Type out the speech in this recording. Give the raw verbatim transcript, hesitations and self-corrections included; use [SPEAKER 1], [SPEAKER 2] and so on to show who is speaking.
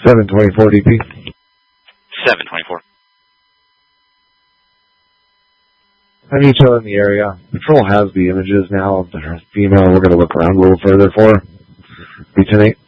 [SPEAKER 1] seven twenty-four D P.
[SPEAKER 2] seven twenty-four.
[SPEAKER 1] Have you chill in the area. Patrol has the images now of the female. We're going to look around a little further for her. B ten eight.